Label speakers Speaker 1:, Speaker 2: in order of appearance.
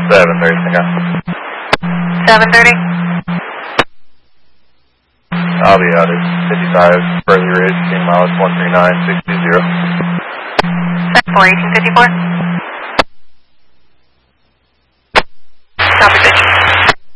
Speaker 1: 7:30, hang on.
Speaker 2: 7:30?
Speaker 1: I'll be out at 55 Burley Ridge, King mileage 139.60.
Speaker 2: 748, 254?